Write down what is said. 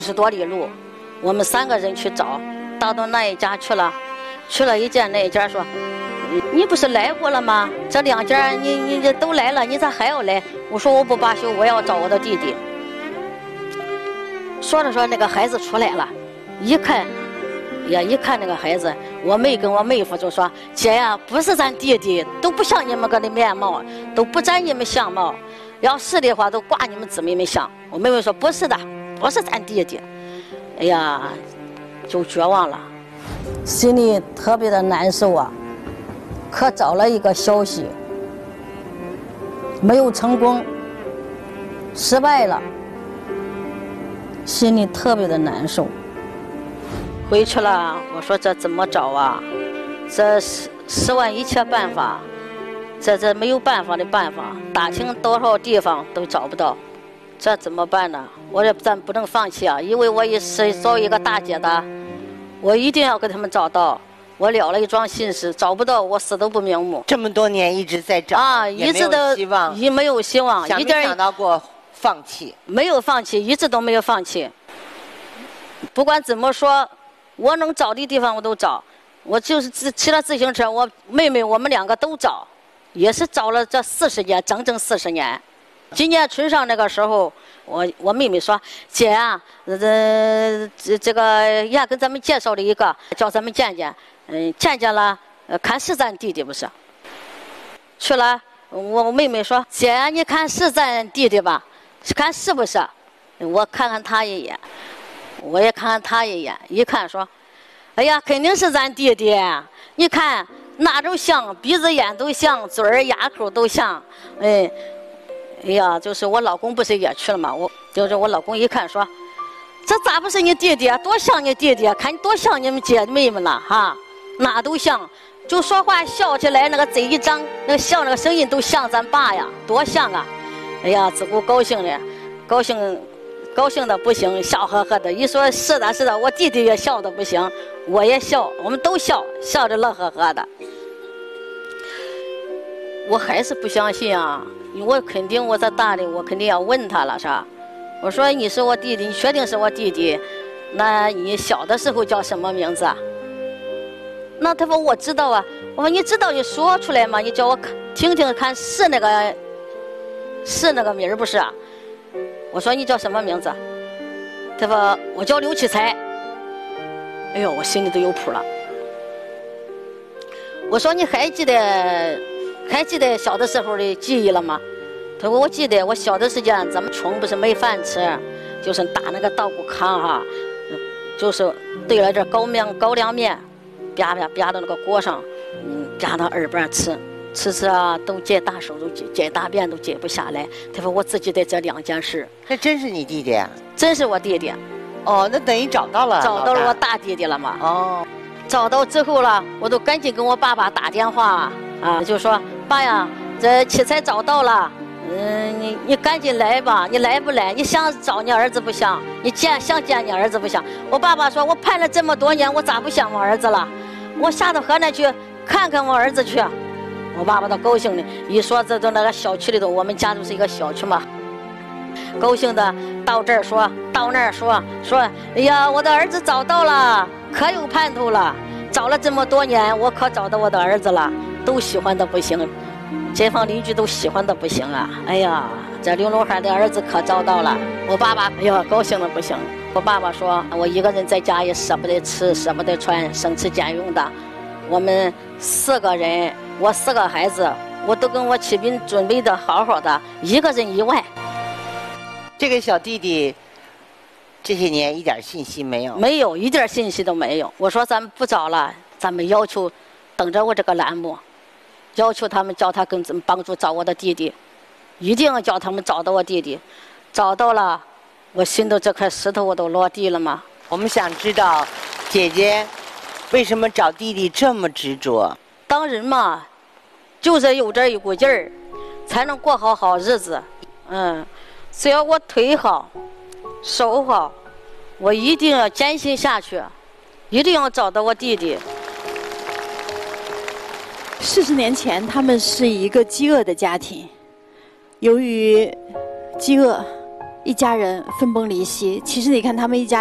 10多里路，我们3个人去找，到那一家去了一见，那一家说：“你不是来过了吗？这2家你都来了，你咋还要来？”我说：“我不罢休，我要找我的弟弟。”说着说，那个孩子出来了，一看那个孩子，我妹跟我妹夫就说：“姐呀，不是咱弟弟，都不像你们个的面貌，都不沾你们相貌。要是的话，都挂你们姊妹们相。”我妹妹说：“不是的，不是咱弟弟。”哎呀，就绝望了，心里特别的难受啊。可找了一个消息，没有成功，失败了，心里特别的难受。回去了，我说这怎么找啊？这10万一切办法，这没有办法的办法，打听多少地方都找不到，这怎么办呢？我这咱不能放弃啊！因为我也是作为一个大姐的，我一定要给他们找到。我了了一桩心事，找不到我死都不瞑目。 这么多年一直在找啊，一直都没有希望， 一点想到过放弃？没有放弃，一直都没有放弃。不管怎么说，我能找的地方我都找。我就是骑了自行车，我妹妹我们2个都找，也是找了这40年，整整40年。今年春上那个时候，我妹妹说：“姐啊，这个也跟咱们介绍了一个，叫咱们见见。见了，看是咱弟弟不是？去了，我妹妹说：姐啊，你看是咱弟弟吧？看是不是？我看看他一眼，我也看看他一眼，一看说：哎呀，肯定是咱弟弟。你看哪都像，鼻子眼都像，嘴儿牙口都像。哎呀，就是我老公不是也去了吗？就是我老公一看说：这咋不是你弟弟啊？多像你弟弟啊！看你多像你们姐妹们了哈，哪都像。就说话笑起来，那个嘴一张，那个笑那个声音都像咱爸呀，多像啊！哎呀，自古高兴的，高兴的不行，笑呵呵的。一说是的，是的，我弟弟也笑的不行，我也笑，我们都笑，笑着乐呵呵的。我还是不相信啊！我肯定我在大理，我肯定要问他了，是吧？我说你是我弟弟，你确定是我弟弟？那你小的时候叫什么名字啊？那他说我知道啊。我说你知道你说出来吗？你叫我听听看，是那个名儿不是啊？我说你叫什么名字？他说我叫刘启才。哎呦，我心里都有谱了。我说你还记得小的时候的记忆了吗？他说我记得，我小的时间咱们穷，不是没饭吃，就是打那个稻谷糠哈，就是兑了这高粱面，啪到那个锅上，啪到耳边吃啊，都解大手，都解大便都解不下来。他说我只记得这2件事。 这真是你弟弟啊？ 真是我弟弟。 哦，那等于找到了我大弟弟了嘛。 哦， 找到之后了，我都赶紧跟我爸爸打电话啊，就说爸呀，这启才找到了。你赶紧来吧！你来不来？你想找你儿子不想？你想见你儿子不想？我爸爸说：“我盼了这么多年，我咋不想我儿子了？我下到河南去看看我儿子去。”我爸爸都高兴的，一说这都那个小区里头，我们家就是一个小区嘛，高兴的到这儿说，到那儿说，哎呀，我的儿子找到了，可有盼头了！找了这么多年，我可找到我的儿子了，都喜欢的不行。街坊邻居都喜欢的不行啊！哎呀，这刘龙汉的儿子可找到了。我爸爸哎呀高兴的不行。我爸爸说，我一个人在家也舍不得吃，舍不得穿，省吃俭用的。我们4个人，我4个孩子，我都跟我启斌准备的好好的，一个人1万。 这个小弟弟这些年一点信息没有？ 没有，一点信息都没有。我说咱们不找了，咱们要求等着我这个栏目。要求他们叫他跟帮助找我的弟弟，一定要叫他们找到我弟弟。找到了，我心头这块石头我都落地了吗？ 我们想知道姐姐为什么找弟弟这么执着？ 当人嘛，就是有这一股劲儿，才能过好日子。只要我腿好手好，我一定要坚信下去，一定要找到我弟弟。 40年前，他们是一个饥饿的家庭。由于饥饿， 一家人分崩离析。其实你看他们一家